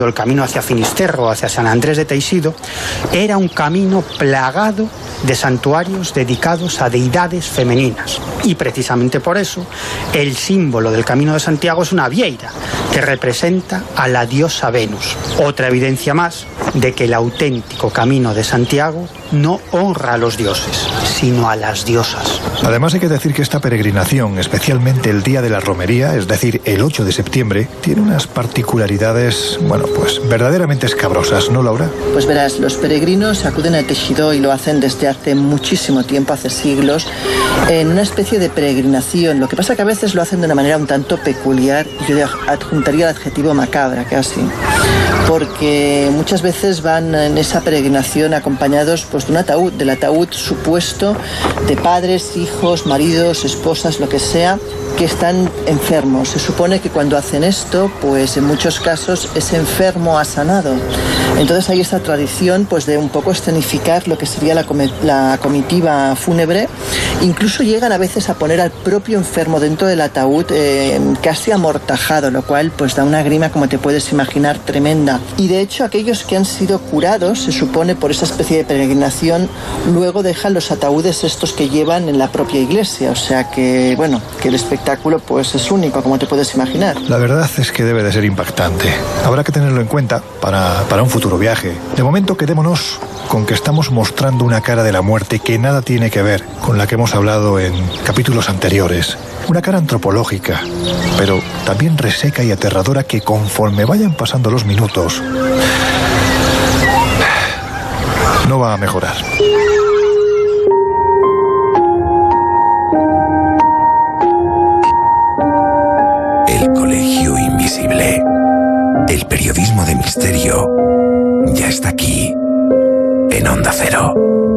El camino hacia Finisterro, hacia San Andrés de Teixido, era un camino plagado de santuarios dedicados a deidades femeninas. Y precisamente por eso, el símbolo del Camino de Santiago es una vieira, que representa a la diosa Venus. Otra evidencia más de que el auténtico Camino de Santiago no honra a los dioses, sino a las diosas. Además hay que decir que esta peregrinación, especialmente el día de la romería, es decir, el 8 de septiembre, tiene unas particularidades, pues verdaderamente escabrosas, ¿no, Laura? Pues verás, los peregrinos acuden a Teixido y lo hacen desde hace muchísimo tiempo, hace siglos, en una especie de peregrinación. Lo que pasa que a veces lo hacen de una manera un tanto peculiar, y yo adjuntaría el adjetivo macabra, casi, porque muchas veces van en esa peregrinación acompañados pues de un ataúd, del ataúd supuesto de padres, hijos, maridos, esposas, lo que sea, que están enfermos. Se supone que cuando hacen esto, pues en muchos casos ese enfermo ha sanado. Entonces hay esta tradición pues de un poco escenificar lo que sería la comitiva fúnebre. Incluso llegan a veces a poner al propio enfermo dentro del ataúd casi amortajado, lo cual pues da una grima, como te puedes imaginar, tremenda. Y de hecho aquellos que han sido curados, se supone por esa especie de peregrinación, luego dejan los ataúdes estos que llevan en la propia iglesia. O sea que, que el espectáculo pues es único, como te puedes imaginar. La verdad es que debe de ser impactante. Habrá que tenerlo en cuenta para un futuro viaje. De momento quedémonos con que estamos mostrando una cara de la muerte que nada tiene que ver con la que hemos hablado en capítulos anteriores. Una cara antropológica, pero también reseca y aterradora, que conforme vayan pasando los minutos no va a mejorar. El Colegio Invisible. El periodismo de misterio ya está aquí, en Onda Cero.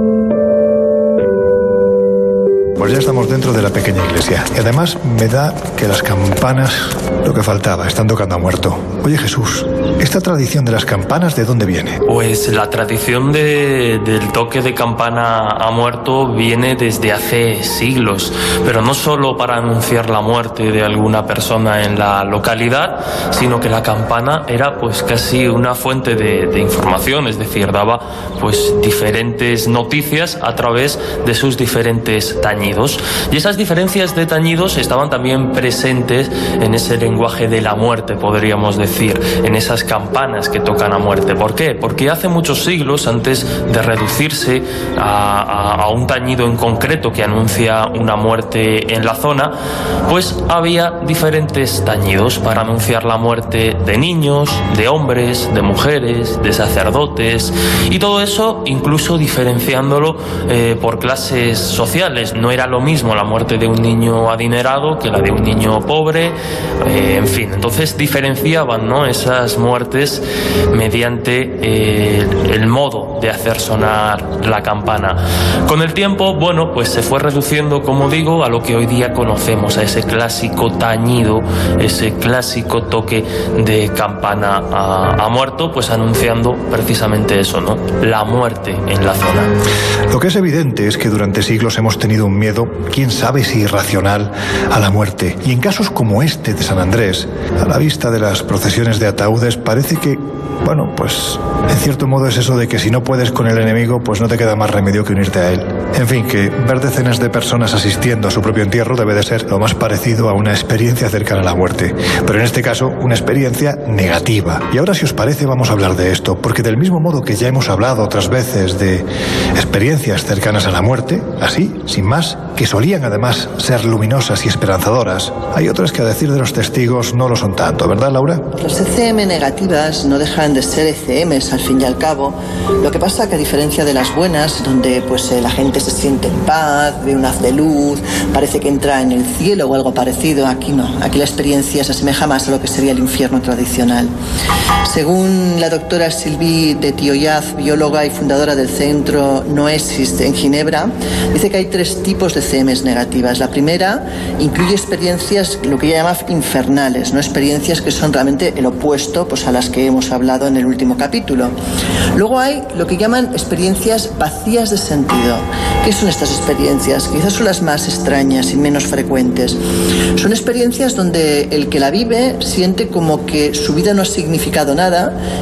Pues ya estamos dentro de la pequeña iglesia. Y además me da que las campanas, lo que faltaba, están tocando a muerto. Oye, Jesús, ¿esta tradición de las campanas de dónde viene? Pues la tradición del toque de campana a muerto viene desde hace siglos, pero no solo para anunciar la muerte de alguna persona en la localidad, sino que la campana era pues casi una fuente de información, es decir, daba pues diferentes noticias a través de sus diferentes tañidos. Y esas diferencias de tañidos estaban también presentes en ese lenguaje de la muerte, podríamos decir, en esas campanas que tocan a muerte. ¿Por qué? Porque hace muchos siglos, antes de reducirse a un tañido en concreto que anuncia una muerte en la zona, pues había diferentes tañidos para anunciar la muerte de niños, de hombres, de mujeres, de sacerdotes, y todo eso incluso diferenciándolo por clases sociales. No era lo mismo la muerte de un niño adinerado que la de un niño pobre, en fin. Entonces diferenciaban, ¿no?, esas muertes mediante el modo de hacer sonar la campana. Con el tiempo, pues se fue reduciendo, como digo, a lo que hoy día conocemos, a ese clásico tañido, ese clásico toque de campana a muerto, pues anunciando precisamente eso, ¿no?, la muerte en la zona. Lo que es evidente es que durante siglos hemos tenido un miedo, quién sabe si irracional, a la muerte. Y en casos como este de San Andrés, a la vista de las procesiones de ataúdes, parece que, pues en cierto modo es eso de que si no puedes con el enemigo, pues no te queda más remedio que unirte a él. En fin, que ver decenas de personas asistiendo a su propio entierro debe de ser lo más parecido a una experiencia cercana a la muerte. Pero en este caso, una experiencia negativa. Y ahora, si os parece, vamos a hablar de esto, porque del mismo modo que ya hemos hablado otras veces de experiencias cercanas a la muerte, así, sin más, que solían además ser luminosas y esperanzadoras, hay otras que, a decir de los testigos, no lo son tanto, ¿verdad, Laura? Las ECM negativas no dejan de ser ECMs al fin y al cabo. Lo que pasa que, a diferencia de las buenas, donde la gente se siente en paz, ve un haz de luz, parece que entra en el cielo o algo parecido, aquí no. Aquí la experiencia se asemeja más a lo que sería el infierno tradicional. Según la doctora Sylvie de Thiollaz, bióloga y fundadora del centro Noesis en Ginebra, dice que hay 3 tipos de ECMs negativas. La primera incluye experiencias, lo que ella llama infernales, no experiencias que son realmente el opuesto a las que hemos hablado en el último capítulo. Luego hay lo que llaman experiencias vacías de sentido. ¿Qué son estas experiencias? Quizás son las más extrañas y menos frecuentes. Son experiencias donde el que la vive siente como que su vida no ha significado nada